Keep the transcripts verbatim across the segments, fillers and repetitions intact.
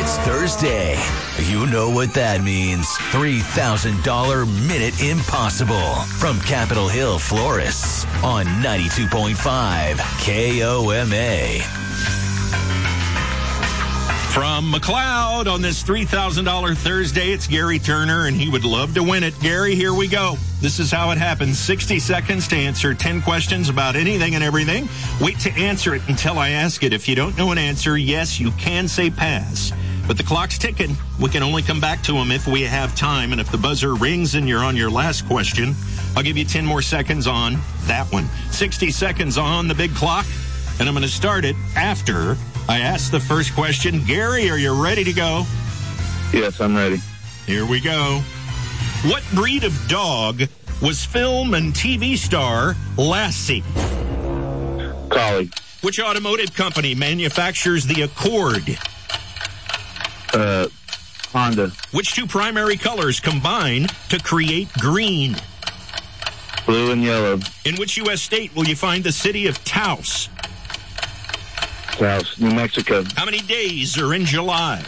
It's Thursday. You know what that means. three thousand dollars Minute Impossible from Capitol Hill Florists on ninety-two point five K O M A. From McLeod on this three thousand dollars Thursday, it's Gary Turner, and he would love to win it. Gary, here we go. This is how it happens. sixty seconds to answer ten questions about anything and everything. Wait to answer it until I ask it. If you don't know an answer, yes, you can say pass. But the clock's ticking. We can only come back to them if we have time. And if the buzzer rings and you're on your last question, I'll give you ten more seconds on that one. sixty seconds on the big clock, and I'm going to start it after I asked the first question. Gary, are you ready to go? Yes, I'm ready. Here we go. What breed of dog was film and T V star Lassie? Collie. Which automotive company manufactures the Accord? Uh, Honda. Which two primary colors combine to create green? Blue and yellow. In which U S state will you find the city of Taos? Taos, New Mexico. How many days are in July?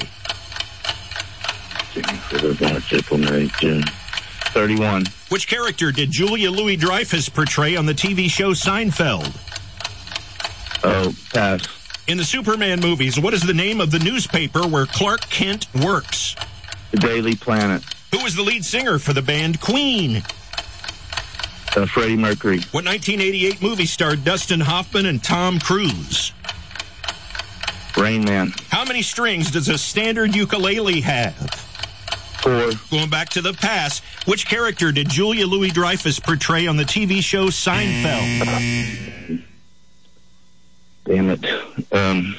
thirty-one. Which character did Julia Louis-Dreyfus portray on the T V show Seinfeld? Oh, pass. In the Superman movies, what is the name of the newspaper where Clark Kent works? The Daily Planet. Who was the lead singer for the band Queen? Uh, Freddie Mercury. What nineteen eighty-eight movie starred Dustin Hoffman and Tom Cruise? Rain Man. How many strings does a standard ukulele have? Four. Going back to the past, which character did Julia Louis-Dreyfus portray on the T V show Seinfeld? Damn it. Um,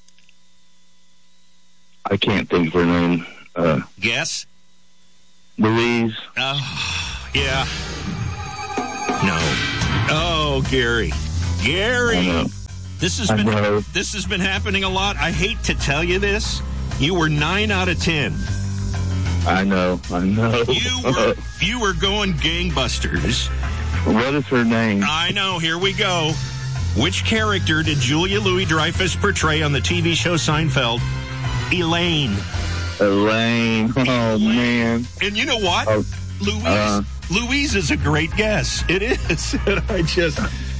I can't think of her name. Uh, Guess? Louise. Oh, yeah. No. Oh, Gary. Gary. I know. This has I been know. this has been happening a lot. I hate to tell you this. You were nine out of ten. I know. I know. You were you were going gangbusters. What is her name? I know. Here we go. Which character did Julia Louis-Dreyfus portray on the T V show Seinfeld? Elaine. Elaine. Oh, Elaine. man. And you know what? Oh, Louise. uh, Louise is a great guess. It is. And I just.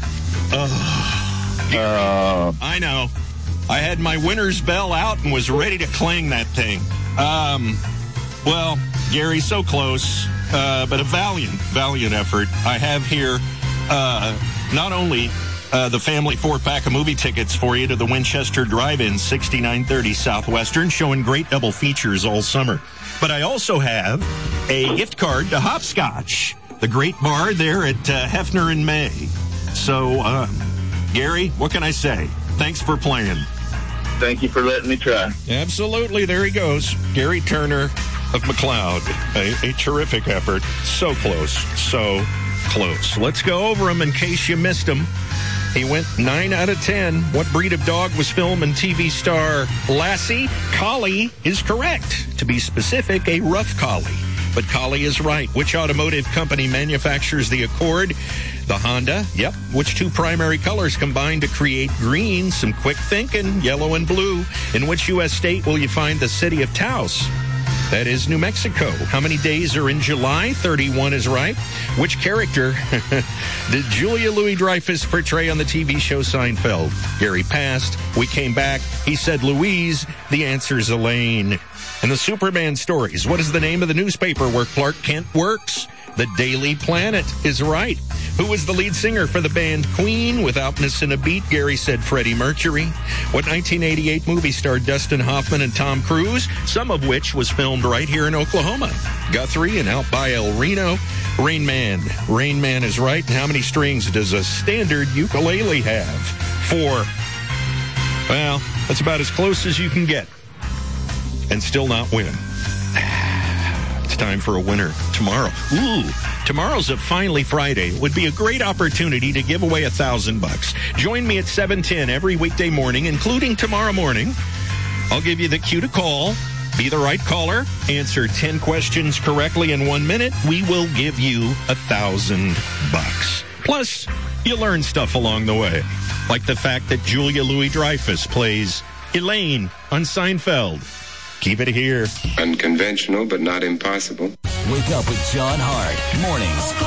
Oh, uh, I know. I had my winner's bell out and was ready to clang that thing. Um, well, Gary, so close, uh, but a valiant, valiant effort. I have here uh, not only uh, the family four-pack of movie tickets for you to the Winchester Drive-In, sixty-nine thirty Southwestern, showing great double features all summer. But I also have a gift card to Hopscotch, the great bar there at uh, Hefner and May. So, uh, Gary, what can I say? Thanks for playing. thank you for letting me try. Absolutely. There he goes. Gary Turner of McLeod. A, a terrific effort. So close. So close. Let's go over him in case you missed him. He went nine out of ten. What breed of dog was film and T V star Lassie? Collie is correct. To be specific, a rough collie. But Collie is right. Which automotive company manufactures the Accord? The Honda. Yep. Which two primary colors combine to create green? Some quick thinking. Yellow and blue. In which U S state will you find the city of Taos? That is New Mexico. How many days are in July? thirty-one is right. Which character did Julia Louis-Dreyfus portray on the T V show Seinfeld? Gary passed. We came back. He said Louise. The answer's Elaine. And the Superman stories. What is the name of the newspaper where Clark Kent works? The Daily Planet is right. Who was the lead singer for the band Queen? Without missing a beat, Gary said Freddie Mercury. What nineteen eighty-eight movie starred Dustin Hoffman and Tom Cruise? Some of which was filmed right here in Oklahoma. Guthrie and out by El Reno. Rain Man. Rain Man is right. And how many strings does a standard ukulele have? Four. Well, that's about as close as you can get. And still not win. It's time for a winner tomorrow. Ooh, tomorrow's a Finally Friday. It would be a great opportunity to give away a thousand bucks. Join me at seven ten every weekday morning, including tomorrow morning. I'll give you the cue to call. Be the right caller. Answer ten questions correctly in one minute. We will give you a thousand bucks. Plus, you learn stuff along the way, like the fact that Julia Louis-Dreyfus plays Elaine on Seinfeld. Keep it here. Unconventional, but not impossible. Wake up with John Hart. Mornings